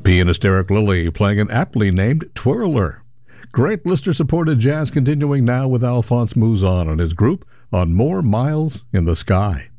Pianist Eric Lilly playing an aptly named twirler. Great listener-supported jazz continuing now with Alphonse Mouzon and his group on More Miles in the Sky.